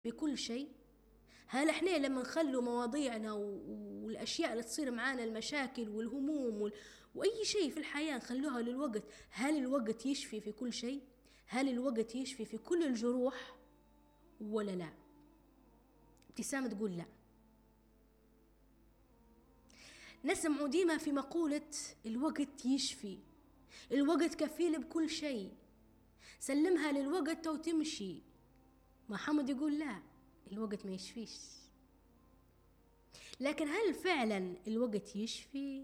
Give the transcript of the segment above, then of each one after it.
بكل شيء؟ هل احنا لما نخلوا مواضيعنا والاشياء اللي تصير معانا، المشاكل والهموم واي شيء في الحياة نخلوها للوقت، هل الوقت يشفي في كل شيء؟ هل الوقت يشفي في كل الجروح ولا لا؟ ابتسام تقول لا. نسمع ديما في مقولة الوقت يشفي، الوقت كفيل بكل شيء، سلمها للوقت وتمشي. محمد يقول لا، الوقت ما يشفيش. لكن هل فعلا الوقت يشفي؟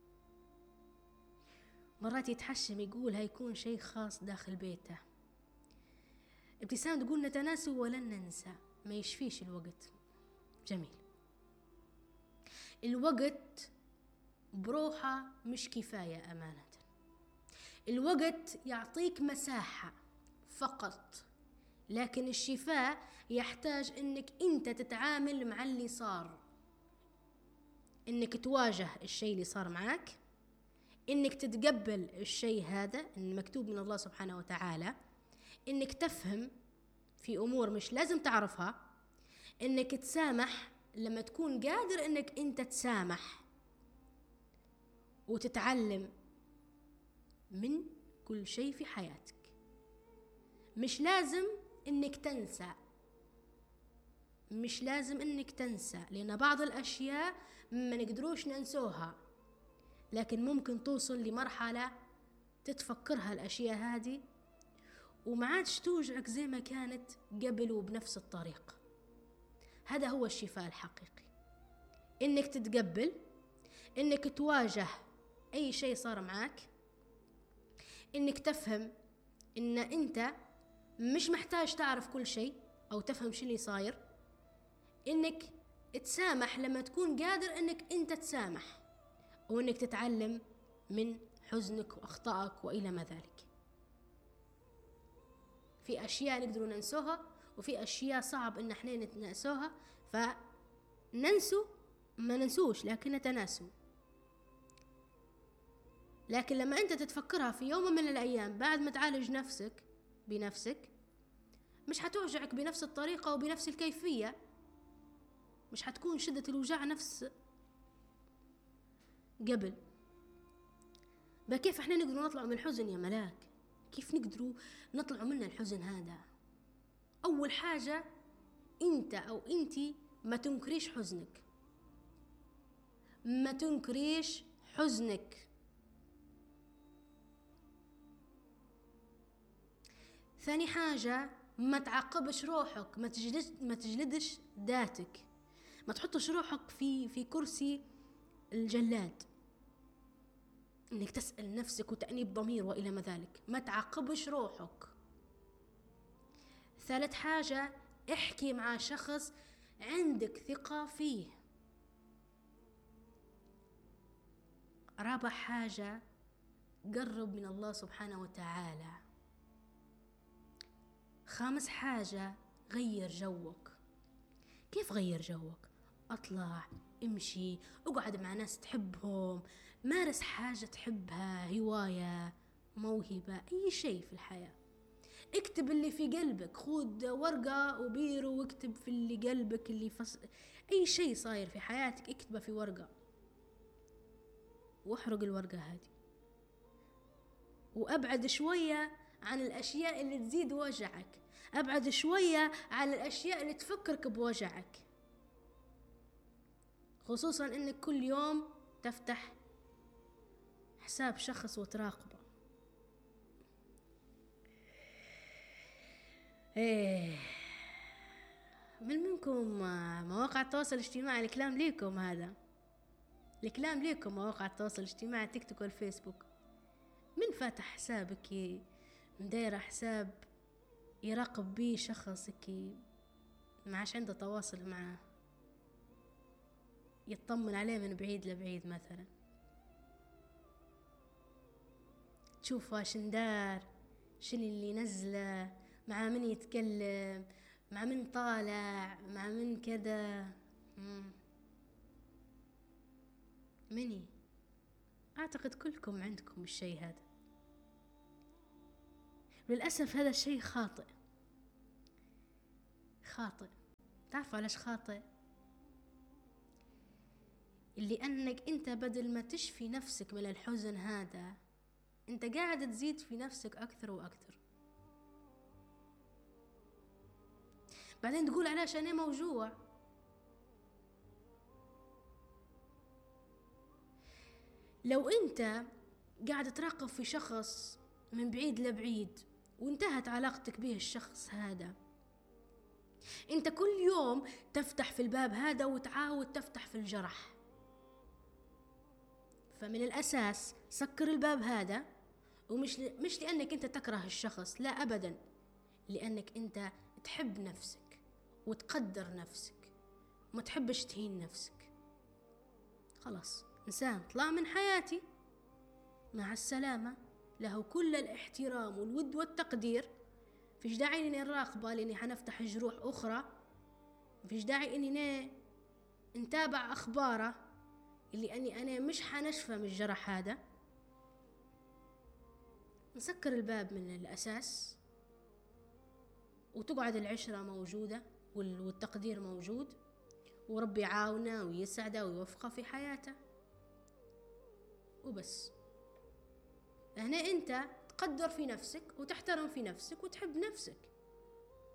مرات يتحشم يقول هيكون شيء خاص داخل بيته. ابتسام تقول نتناسى ولن ننسى، ما يشفيش الوقت. جميل. الوقت بروحه مش كفاية أمانة. الوقت يعطيك مساحة فقط، لكن الشفاء يحتاج انك انت تتعامل مع اللي صار، انك تواجه الشيء اللي صار معك، انك تتقبل الشيء هذا المكتوب من الله سبحانه وتعالى، انك تفهم في امور مش لازم تعرفها، انك تسامح لما تكون قادر انك انت تسامح، وتتعلم من كل شيء في حياتك. مش لازم انك تنسى، مش لازم انك تنسى، لان بعض الاشياء ما نقدروش ننسوها، لكن ممكن توصل لمرحلة تتفكرها الاشياء هذه وما عادش توجعك زي ما كانت قبل وبنفس الطريقة. هذا هو الشفاء الحقيقي، انك تتقبل، انك تواجه اي شيء صار معك، انك تفهم ان انت مش محتاج تعرف كل شيء او تفهم شو اللي صاير، انك تسامح لما تكون قادر انك انت تسامح، وانك تتعلم من حزنك واخطائك والى ما ذلك. في اشياء نقدر ننسوها وفي اشياء صعب ان احنا ننسوها، فننسو ما ننسوش لكن نتناسوا. لكن لما انت تتفكرها في يوم من الايام بعد ما تعالج نفسك بنفسك، مش حتوجعك بنفس الطريقة وبنفس الكيفية، مش حتكون شدة الوجع نفس قبل. كيف احنا نقدر نطلع من الحزن يا ملاك؟ كيف نقدروا نطلع من الحزن هذا؟ اول حاجة انت او انتي ما تنكريش حزنك، ما تنكريش حزنك. ثاني حاجة ما تعاقبش روحك، ما تجلدش ذاتك، ما تحطش روحك في كرسي الجلاد، انك تسأل نفسك وتأنيب ضمير والى ما ذلك. ما تعاقبش روحك. ثالث حاجة احكي مع شخص عندك ثقة فيه. رابع حاجة قرب من الله سبحانه وتعالى. خامس حاجة غير جوك. كيف غير جوك؟ اطلع، امشي، اقعد مع ناس تحبهم، مارس حاجة تحبها، هواية، موهبة، اي شيء في الحياة. اكتب اللي في قلبك، خود ورقة وبيرو واكتب في اللي قلبك، اي شيء صاير في حياتك اكتبه في ورقة، واحرق الورقة هذه، وابعد شوية عن الاشياء اللي تزيد وجعك، ابعد شوية عن الاشياء اللي تفكرك بوجعك، خصوصا انك كل يوم تفتح حساب شخص وتراقبه. منكم مواقع التواصل الاجتماعي، الكلام ليكم، هذا الكلام ليكم. مواقع التواصل الاجتماعي تيك توك والفيسبوك، من فاتح حسابك مدايرة حساب يراقب بيه شخصك ما عاش عنده تواصل معه، يطمن عليه من بعيد لبعيد مثلا، تشوف واش ندار، شنو اللي نزله، مع من يتكلم، مع من طالع، مع من كذا. مني أعتقد كلكم عندكم الشيء هذا. للأسف هذا الشيء خاطئ. تعرف علاش خاطئ؟ اللي أنك أنت بدل ما تشفي نفسك من الحزن هذا، أنت قاعد تزيد في نفسك أكثر وأكثر. بعدين تقول علاش أنا موجوع. لو أنت قاعد تراقب في شخص من بعيد لبعيد وانتهت علاقتك به الشخص هذا، أنت كل يوم تفتح في الباب هذا وتعاود تفتح في الجرح. فمن الأساس سكر الباب هذا، ومش مش لأنك أنت تكره الشخص، لا أبدا، لأنك أنت تحب نفسك وتقدر نفسك وما تحبش تهين نفسك. خلاص، إنسان طلع من حياتي، مع السلامة، له كل الاحترام والود والتقدير، فيش داعي إني نراقبه لأني حنفتح جروح أخرى، فيش داعي إني نتابع أخباره اللي أنا مش حنشفى من الجرح هذا. نسكر الباب من الأساس، وتقعد العشرة موجودة والتقدير موجود، وربي يعاونه ويسعده ويوفقه في حياته وبس. هنا أنت تقدر في نفسك وتحترم في نفسك وتحب نفسك.